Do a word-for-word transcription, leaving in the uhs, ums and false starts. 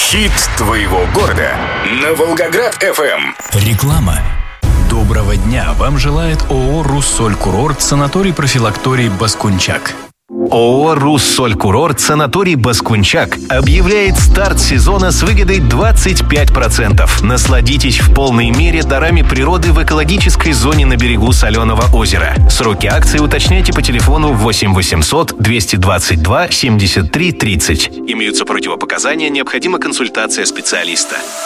Хит твоего города на Волгоград-эф эм. Реклама. Доброго дня! Вам желает ООО «Руссоль-Курорт», санаторий-профилакторий «Баскунчак». ООО «Руссоль-Курорт», санаторий «Баскунчак» объявляет старт сезона с выгодой двадцать пять процентов. Насладитесь в полной мере дарами природы в экологической зоне на берегу Соленого озера. Сроки акции уточняйте по телефону восемь восемьсот двести двадцать два семьдесят три тридцать. Имеются противопоказания, необходима консультация специалиста.